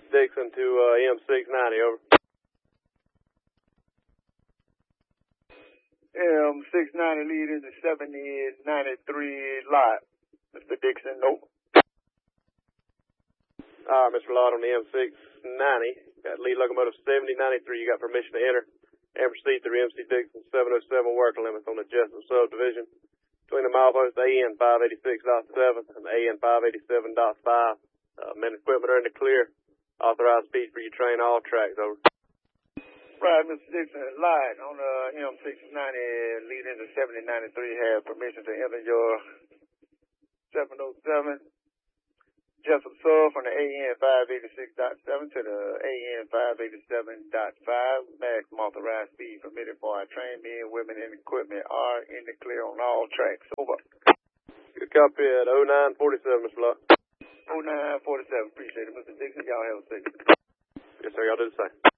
Dixon to M690, over. M690 leading to 7093 lot. Mr. Dixon, nope. All right, Mr. Lott on the M690. Got lead locomotive 7093. You got permission to enter and proceed through MC Dixon 707 work limits on the Jessup subdivision between the milepost AN 586.7 and AN 587.5. Men and equipment are in the clear. Authorized speed for your train, all tracks, over. Right, Mr. Dixon, light on the M690 leading to 7093 have permission to enter your 707 Jessup sub from the AN 586.7 to the AN 587.5. Maximum authorized speed permitted for our train, men, women, and equipment are in the clear on all tracks. Over. Good copy at 0947, Mr. Lott. 0947. Appreciate it, Mr. Dixon. Y'all have a safe. Yes, sir. Y'all do the same.